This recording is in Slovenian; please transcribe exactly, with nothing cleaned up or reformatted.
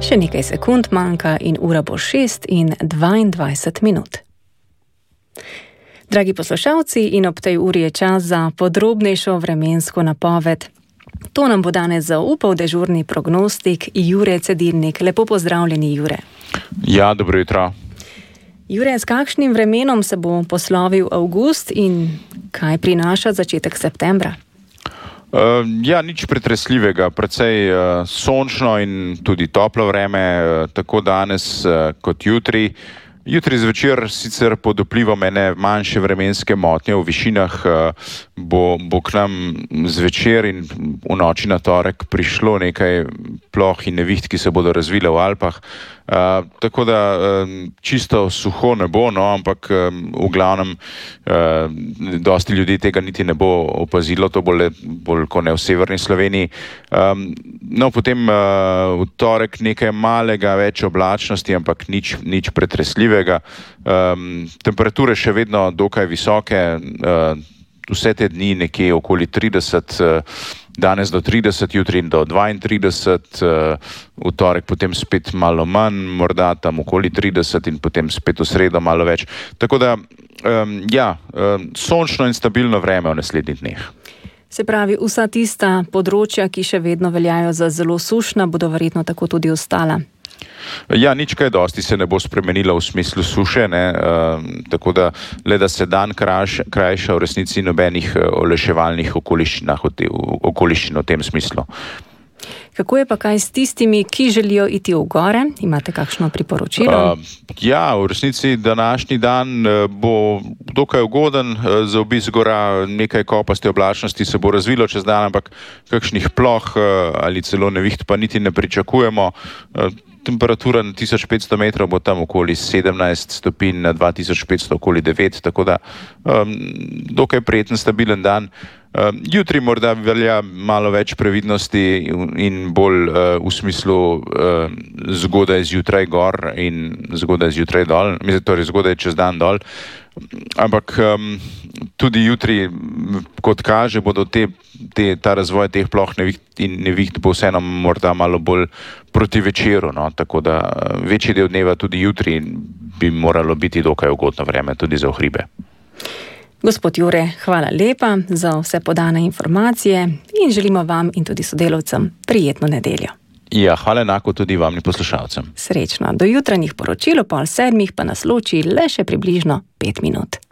Še nekaj sekund manjka in ura bo šest in dvaindvajset minut. Dragi poslušalci, in ob tej uri je čas za podrobnejšo vremensko napoved. To nam bo danes zaupal dežurni prognostik Jure Cedilnik. Lepo pozdravljeni, Jure. Ja, dobro jutro. Jure, s kakšnim vremenom se bo poslovil avgust in kaj prinaša začetek septembra? Uh, ja, nič pretresljivega, precej uh, sončno in tudi toplo vreme, uh, tako danes uh, kot jutri. Jutri zvečer sicer pod vplivom ene manjše vremenske motnje v višinah uh, bo, bo k nam zvečer in v noči na torek prišlo nekaj ploh in neviht, ki se bodo razvile v Alpah. Uh, tako da uh, čisto suho ne bo, no, ampak uh, v glavnem uh, dosti ljudi tega niti ne bo opazilo, to bo le bolj kot ne v severni Sloveniji. Um, no, potem uh, v torek nekaj malega več oblačnosti, ampak nič, nič pretresljivega. Um, temperature še vedno dokaj visoke, uh, vse te dni nekje okoli trideset, danes do trideset, jutri do dvaintrideset, v torek potem spet malo manj, morda tam okoli trideset in potem spet v sredo malo več. Tako da, um, ja, um, sončno in stabilno vreme v naslednjih dneh. Se pravi, vsa tista področja, ki še vedno veljajo za zelo sušna, bodo verjetno tako tudi ostala. Ja, nič kaj dosti se ne bo spremenilo v smislu suše, ne, uh, tako da le da se dan krajša, krajša v resnici nobenih olajševalnih okoliščinah, okoliščin v tem smislu. Kako je pa kaj s tistimi, ki želijo iti v gore? Imate kakšno priporočilo? Uh, ja, v resnici današnji dan bo dokaj ugoden za obisk gora, nekaj kopaste oblačnosti se bo razvilo čez dan, ampak kakšnih ploh ali celo neviht pa niti ne pričakujemo. Uh, Temperatura na tisoč petsto metrov bo tam okoli sedemnajst stopinj, na dva tisoč petsto okoli devet, tako da um, dokaj prijeten, stabilen dan. Um, jutri morda velja malo več previdnosti in bolj uh, v smislu uh, zgodaj zjutraj gor in zgodaj zjutraj dol, mislim, torej zgodaj čez dan dol. Ampak um, tudi jutri, kot kaže, bodo te, te, ta razvoj teh ploh neviht in neviht bo vseeno morda malo bolj proti večeru, no? Tako da večji del dneva tudi jutri bi moralo biti dokaj ugodno vreme tudi za v hribe. Gospod Jure, hvala lepa za vse podane informacije in želimo vam in tudi sodelavcem prijetno nedeljo. Ja, hvala enako tudi vam in poslušalcem. Srečno. Do jutranjih poročil o pol sedmih pa nas loči le še približno pet minut.